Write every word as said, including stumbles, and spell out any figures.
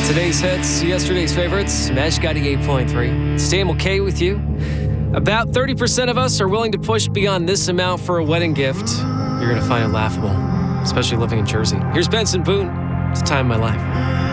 Today's hits, yesterday's favorites, Mesh ninety-eight point three. Staying okay with you. About thirty percent of us are willing to push beyond this amount for a wedding gift. You're going to find it laughable, especially living in Jersey. Here's Benson Boone. It's the time of my life.